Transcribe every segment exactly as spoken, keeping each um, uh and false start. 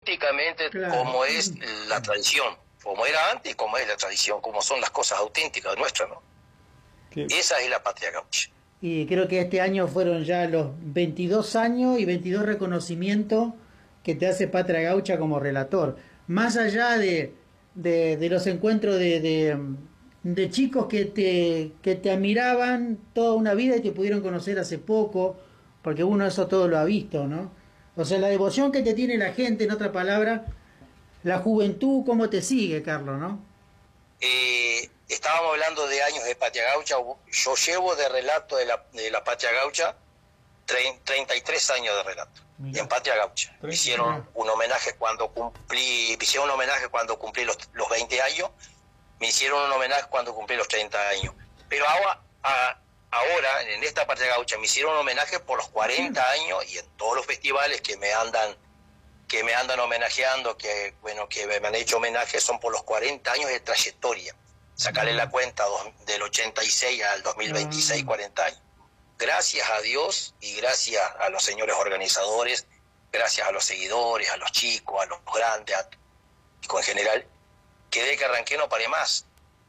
auténticamente Claro. como es la tradición, como era antes y como es la tradición, como son las cosas auténticas nuestras, ¿no? Qué- Esa es la patria gaucha. Y creo que este año fueron ya los veintidós años y veintidós reconocimientos que te hace Patria Gaucha como relator. Más allá de, de, de los encuentros de, de, de chicos que te, que te admiraban toda una vida y te pudieron conocer hace poco, porque uno eso todo lo ha visto, ¿no? O sea, la devoción que te tiene la gente, en otra palabra, la juventud, ¿cómo te sigue, Carlos, no? Eh, estábamos hablando de años de patria gaucha. Yo llevo de relato de la, de la patria gaucha treinta y tres años de relato. Mirá. Y en patria gaucha me hicieron un homenaje cuando cumplí, me hicieron un homenaje cuando cumplí los, los veinte años, me hicieron un homenaje cuando cumplí los treinta años. Pero ahora, a, ahora en esta patria gaucha me hicieron un homenaje por los cuarenta años y en todos los festivales que me andan que me andan homenajeando, que bueno, que me han hecho homenaje, son por los cuarenta años de trayectoria. Sacarle la cuenta dos, del ochenta y seis al dos mil veintiséis, cuarenta años. Gracias a Dios y gracias a los señores organizadores, gracias a los seguidores, a los chicos, a los grandes, a en general, que de que arranqué no paré más.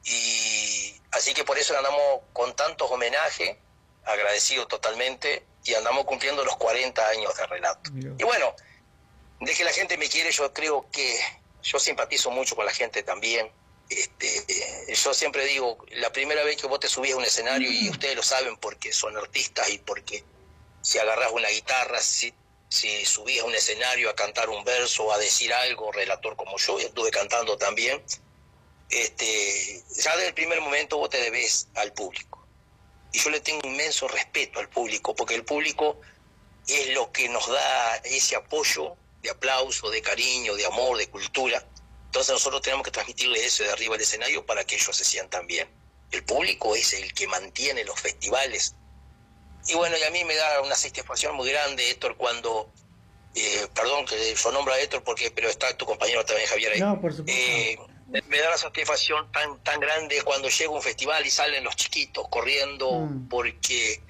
Y así que por eso andamos con tantos homenajes, agradecidos totalmente, y andamos cumpliendo los cuarenta años de relato. Mira. Y bueno, de que la gente me quiere, yo creo que yo simpatizo mucho con la gente también. Este, eh, yo siempre digo, la primera vez que vos te subís a un escenario, y ustedes lo saben porque son artistas y porque si agarrás una guitarra, si, si subís a un escenario a cantar un verso, a decir algo, relator como yo, y estuve cantando también, este, ya desde el primer momento vos te debes al público. Y yo le tengo inmenso respeto al público, porque el público es lo que nos da ese apoyo de aplauso, de cariño, de amor, de cultura. Entonces nosotros tenemos que transmitirle eso de arriba del escenario para que ellos se sientan bien. El público es el que mantiene los festivales. Y bueno, y a mí me da una satisfacción muy grande, Héctor, cuando, eh, perdón que yo nombro a Héctor, porque pero está tu compañero también, Javier, ahí. No, por supuesto. Eh, me, me da la satisfacción tan, tan grande cuando llega un festival y salen los chiquitos corriendo, Mm. porque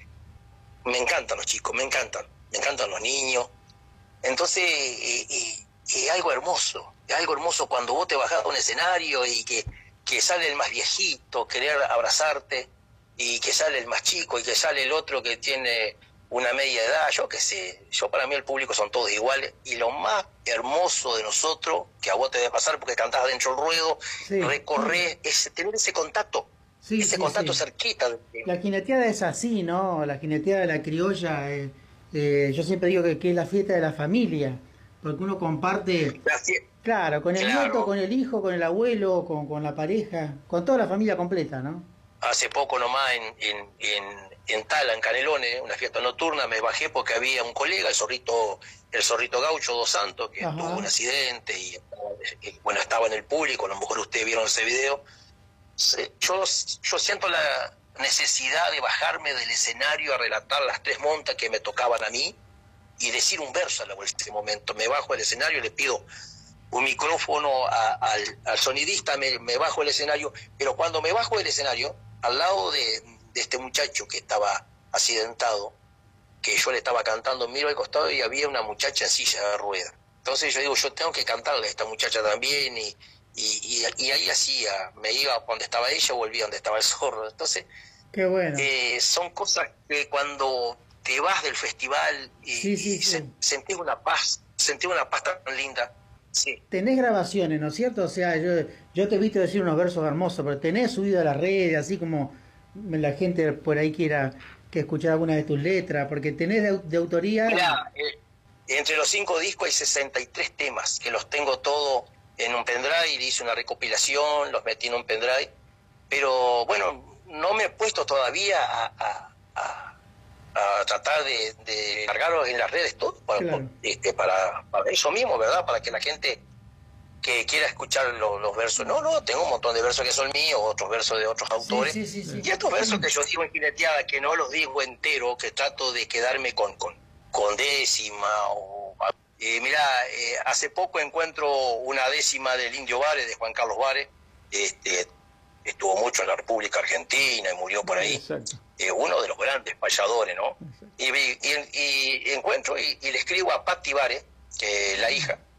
me encantan los chicos, me encantan, me encantan los niños. Entonces, eh, eh, es algo hermoso, es algo hermoso cuando vos te bajás a un escenario y que, que sale el más viejito, querer abrazarte, y que sale el más chico, y que sale el otro que tiene una media edad, yo qué sé. Yo, para mí el público son todos iguales, y lo más hermoso de nosotros, que a vos te debe pasar porque cantás dentro del ruedo, Sí. recorrer, ese, tener ese contacto, Sí, ese sí, contacto sí. cerquita. La jineteada es así, ¿no? La jineteada de la criolla, eh, eh, yo siempre digo que, que es la fiesta de la familia, porque uno comparte, claro, con el Claro. nieto, con el hijo, con el abuelo, con, con la pareja, con toda la familia completa, ¿no? Hace poco nomás en, en, en, en Tala, en Canelones, una fiesta nocturna, me bajé porque había un colega, el zorrito, el zorrito gaucho Dos Santos, que Ajá. tuvo un accidente y, y, bueno, estaba en el público, a lo mejor ustedes vieron ese video. Se- Yo, yo siento la necesidad de bajarme del escenario a relatar las tres montas que me tocaban a mí y decir un verso en ese momento. Me bajo del escenario y le pido un micrófono a- al, al sonidista, me, me bajo del escenario, pero cuando me bajo del escenario, al lado de, de este muchacho que estaba accidentado, que yo le estaba cantando, miro al costado y había una muchacha en silla de ruedas. Entonces yo digo, yo tengo que cantarle a esta muchacha también, y, y, y, y ahí hacía, me iba donde estaba ella, volvía donde estaba el zorro. Entonces, Qué bueno. eh, son cosas que cuando te vas del festival y, Sí, sí, y sí. se- sentís una paz, sentís una paz tan linda. Sí. Tenés grabaciones, ¿no es cierto? O sea, yo, yo te he visto decir unos versos hermosos, pero tenés subido a las redes, así como la gente por ahí quiera que escuchar alguna de tus letras, porque tenés de, au- de autoría... Mirá, eh, entre los cinco discos hay sesenta y tres temas, que los tengo todos en un pendrive, y hice una recopilación, los metí en un pendrive, pero bueno, no me he puesto todavía a, a, a, a tratar de, de cargarlos en las redes todo, para, Claro. este, para, para eso mismo, ¿verdad? Para que la gente que quiera escuchar lo- los versos, no, no, tengo un montón de versos que son míos, otros versos de otros autores, Sí, sí, sí, sí. y estos versos que yo digo en jineteada, que no los digo entero, que trato de quedarme con, con, con décima, o eh, mirá, eh, hace poco encuentro una décima del Indio Vares, de Juan Carlos Vares, este, estuvo mucho en la República Argentina y murió por ahí, Exacto. eh, uno de los grandes payadores, ¿no? Exacto. Y, vi- y, y encuentro y, y le escribo a Patti Vares, que la hija,